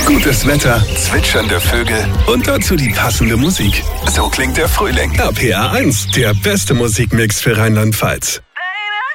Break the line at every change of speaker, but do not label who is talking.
Gutes Wetter,
Zwitschernde Vögel.
und dazu die passende Musik.
So klingt der Frühling.
RPR 1, der beste Musikmix für Rheinland-Pfalz.